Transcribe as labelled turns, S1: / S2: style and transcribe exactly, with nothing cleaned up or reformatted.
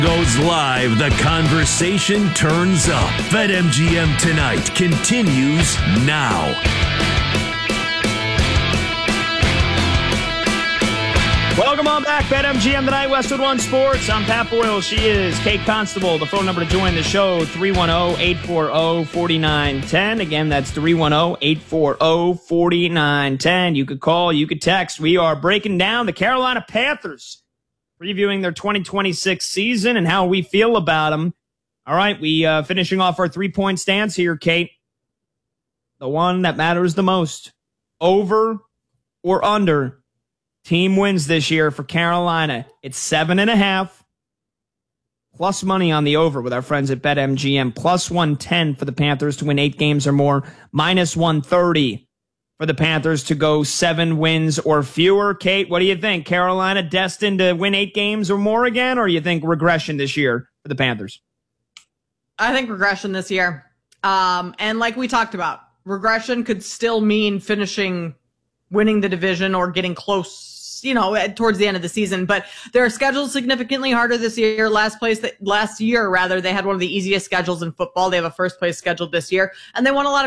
S1: Goes live, the conversation turns up. BetMGM Tonight continues now.
S2: Welcome on back, BetMGM Tonight, Westwood One Sports. I'm Pat Boyle. She is Kate Constable. The phone number to join the show, three one zero, eight four zero, four nine one zero. Again, that's three one zero, eight four zero, four nine one zero. You could call, you could text. We are breaking down the Carolina Panthers, previewing their twenty twenty-six season and how we feel about them. All right, we uh, finishing off our three-point stance here, Kate. The one that matters the most. Over or under team wins this year for Carolina. It's seven and a half. Plus money on the over with our friends at BetMGM. Plus one ten for the Panthers to win eight games or more. Minus one thirty for the Panthers to go seven wins or fewer. Kate, what do you think? Carolina destined to win eight games or more again, or you think regression this year for the Panthers?
S3: I think regression this year. Um, and like we talked about, regression could still mean finishing, winning the division or getting close, you know, towards the end of the season. But their schedule is significantly harder this year. Last place, last year, rather, they had one of the easiest schedules in football. They have a first place schedule this year, and they won a lot of